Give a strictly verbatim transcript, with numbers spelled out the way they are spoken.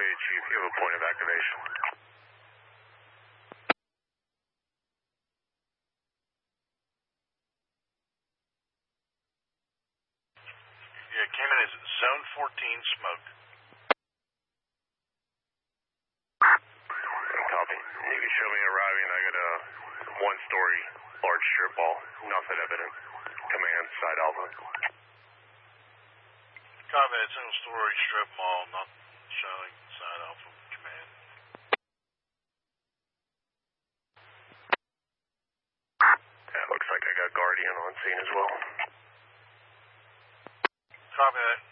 Chief. You have a point of activation. Yeah, Cayman is Zone fourteen smoke. Copy. You can show me arriving. I got a one-story large strip mall. Nothing evident. Command, side Alpha. Copy that single story strip mall, not showing side Alpha command. Yeah, looks like I got Guardian on scene as well. Copy that.